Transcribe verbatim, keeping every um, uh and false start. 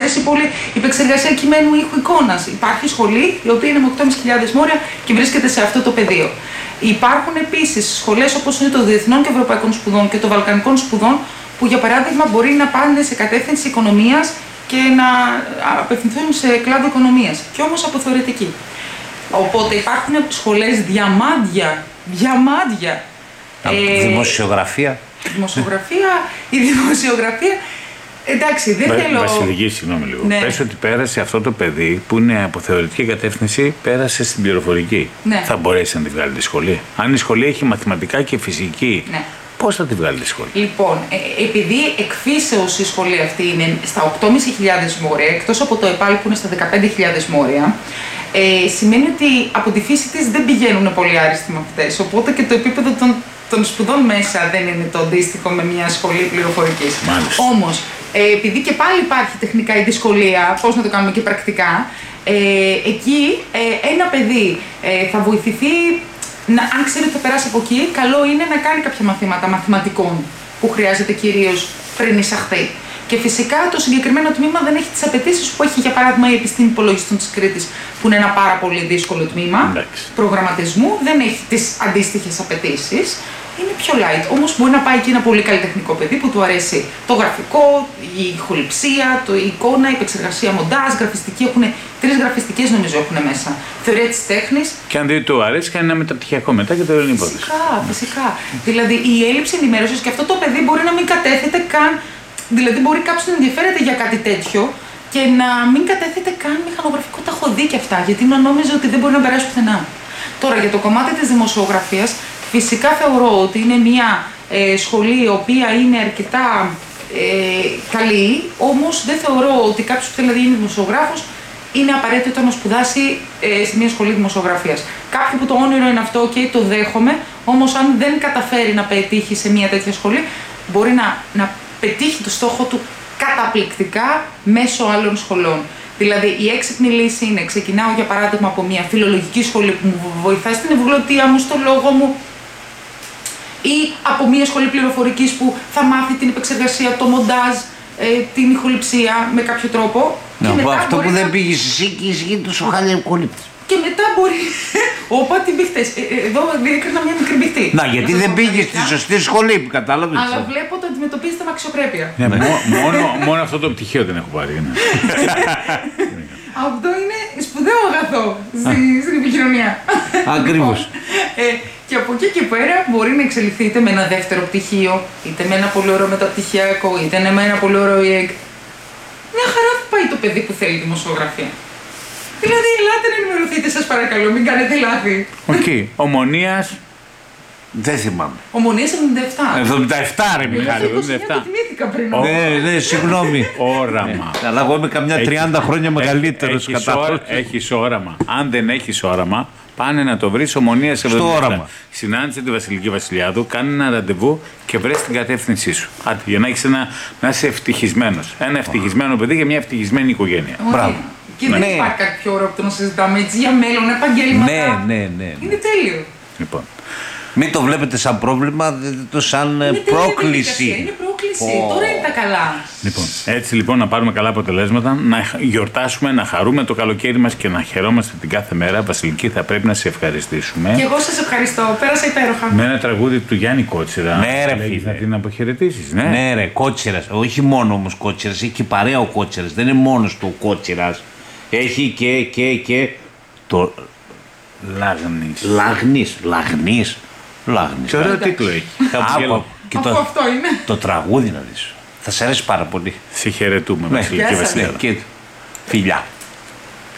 αρέσει πολύ η επεξεργασία κειμένου ήχου εικόνας. Υπάρχει σχολή η οποία είναι με οκτώ χιλιάδες πεντακόσια μόρια και βρίσκεται σε αυτό το πεδίο. Υπάρχουν επίσης σχολές όπως είναι των Διεθνών και Ευρωπαϊκών Σπουδών και των Βαλκανικών Σπουδών, που για παράδειγμα μπορεί να πάνε σε κατεύθυνση οικονομίας και να απευθυνθούν σε κλάδο οικονομίας, και όμως από θεωρητική. Οπότε υπάρχουν σχολές διαμάντια, διαμάντια. Ε, δημοσιογραφία. Δημοσιογραφία, η δημοσιογραφία. Εντάξει, δεν Βα, θέλω. Βασιλική, συγγνώμη λίγο. Ναι. Πες ότι πέρασε αυτό το παιδί που είναι από θεωρητική κατεύθυνση, πέρασε στην πληροφορική. Ναι. Θα μπορέσει να τη βγάλει τη σχολή. Αν η σχολή έχει μαθηματικά και φυσική, Ναι. πώς θα τη βγάλει τη σχολή? Λοιπόν, ε, επειδή εκφύσεως η σχολή αυτή είναι στα οκτώ χιλιάδες πεντακόσια μόρια, εκτός από το ΕΠΑΛ που είναι στα δεκαπέντε χιλιάδες μόρια, ε, σημαίνει ότι από τη φύση της δεν πηγαίνουν πολύ άριστοι μαθητές. Οπότε και το επίπεδο των, των σπουδών μέσα δεν είναι το αντίστοιχο με μια σχολή πληροφορικής. Μάλιστα. Όμως, ε, επειδή και πάλι υπάρχει τεχνικά η δυσκολία, πώς να το κάνουμε και πρακτικά, ε, εκεί ε, ένα παιδί ε, θα βοηθηθεί. Να, αν ξέρει ότι θα περάσει από εκεί, καλό είναι να κάνει κάποια μαθήματα μαθηματικών που χρειάζεται κυρίως πριν εισαχθεί. Και φυσικά το συγκεκριμένο τμήμα δεν έχει τις απαιτήσεις που έχει για παράδειγμα η επιστήμη υπολογιστών της Κρήτης, που είναι ένα πάρα πολύ δύσκολο τμήμα Εντάξει. προγραμματισμού, δεν έχει τις αντίστοιχες απαιτήσεις. Είναι πιο light. Όμως μπορεί να πάει εκεί ένα πολύ καλλιτεχνικό παιδί που του αρέσει το γραφικό, η ηχοληψία, το, η εικόνα, η επεξεργασία μοντάζ, γραφιστική. Έχουν τρεις γραφιστικές νομίζω έχουν μέσα. Θεωρία της τέχνης. Και αν δεν του αρέσει, κάνει ένα μεταπτυχιακό μετά και το λένε υπόθεση. Φυσικά, φυσικά. Δηλαδή η έλλειψη ενημέρωσης και αυτό το παιδί μπορεί να μην κατέθεται καν. Δηλαδή μπορεί κάποιος να ενδιαφέρεται για κάτι τέτοιο και να μην κατέθεται καν μηχανογραφικό. Τα έχω δει και αυτά, γιατί να νόμιζε ότι δεν μπορεί να περάσει πουθενά. Τώρα για το κομμάτι της δημοσιογραφίας. Φυσικά θεωρώ ότι είναι μια ε, σχολή η οποία είναι αρκετά ε, καλή, όμως δεν θεωρώ ότι κάποιος που θέλει να γίνει δημοσιογράφος είναι απαραίτητο να σπουδάσει ε, σε μια σχολή δημοσιογραφίας. Κάποιοι που το όνειρο είναι αυτό, ok, το δέχομαι, όμως αν δεν καταφέρει να πετύχει σε μια τέτοια σχολή, μπορεί να, να πετύχει το στόχο του καταπληκτικά μέσω άλλων σχολών. Δηλαδή, η έξυπνη λύση είναι, ξεκινάω για παράδειγμα από μια φιλολογική σχολή που μου βοηθάει στην ευγλωτία μου, στο λόγο μου, ή από μια σχολή πληροφορικής που θα μάθει την επεξεργασία, το μοντάζ, ε, την ηχοληψία με κάποιο τρόπο. Να, και αυτό που να... δεν πήγες εσύ και η ισχύ του σου χάλει ευκολύπτης. Και μετά μπορεί. Όπα την μπηχτές. Ε, εδώ έκανα μια μικρή μπηχτή. Να, γιατί δεν πήγες στη σωστή σχολή που κατάλαβες. Αλλά βλέπω ότι αντιμετωπίζετε με αξιοπρέπεια. Ναι, μόνο, μόνο αυτό το πτυχίο δεν έχω πάρει. Ναι. Αυτό είναι σπουδαίο αγαθό στην επικοινωνία. Ακριβώς. ε, και από εκεί και πέρα μπορεί να εξελιχθείτε με ένα δεύτερο πτυχίο, είτε με ένα πολύ ωραίο μεταπτυχιακό, είτε με ένα πολύ ωραίο ΙΕΚ. Μια χαρά θα πάει το παιδί που θέλει δημοσιογραφία. Δηλαδή, ελάτε να ενημερωθείτε, σας παρακαλώ, μην κάνετε λάθη. Οκ. Okay. Ομονίας. Δεν θυμάμαι. Ομονίας εβδομήντα επτά. εβδομήντα επτά ρε Μιχάλη. εβδομήντα επτά. Το θυμήθηκα πριν. Ναι, ναι, συγγνώμη. Όραμα. Αλλά εγώ είμαι καμιά τριάντα χρόνια μεγαλύτερος κατά. Έχεις όραμα. Αν δεν έχεις όραμα, πάνε να το βρεις Ομονίας εβδομήντα επτά. Στο όραμα. Συνάντησε τη Βασιλική Βασιλιάδου, κάνε ένα ραντεβού και βρες την κατεύθυνσή σου. Άντε, για να έχεις ένα, να είσαι ευτυχισμένος. Ένα ευτυχισμένο παιδί για μια ευτυχισμένη οικογένεια. Μπράβο. Και δεν ναι. υπάρχει κάτι πιο ωραίο από το να συζητάμε έτσι για μέλλον, επαγγέλματα. Ναι, ναι, ναι, ναι. Είναι τέλειο. Λοιπόν. Μην το βλέπετε σαν πρόβλημα, δείτε το σαν είναι πρόκληση. Είναι πρόκληση. Oh. Τώρα είναι τα καλά. Λοιπόν, έτσι λοιπόν να πάρουμε καλά αποτελέσματα, να γιορτάσουμε, να χαρούμε το καλοκαίρι μας και να χαιρόμαστε την κάθε μέρα. Βασιλική, θα πρέπει να σε ευχαριστήσουμε. Και εγώ σας ευχαριστώ. Πέρασα υπέροχα. Με ένα τραγούδι του Γιάννη Κότσιρα. Ναι, ρε φίλε. Θα την αποχαιρετήσεις, ναι. Ναι, ρε, Κότσιρας. Όχι μόνο όμως Κότσιρας, έχει και παρέα ο Κότσιρας. Δεν είναι μόνος του ο Κότσιρας. Έχει και, και, και το Λαγνής. Λαγνής, Λαγνής. Λάγνης. Και ωραίο τίτλο έχει. Από, και το, αυτό είναι. Το τραγούδι να δεις. Θα σε αρέσει πάρα πολύ. Σε χαιρετούμε, Βασιλική Βασιλιάδα. Φιλιά.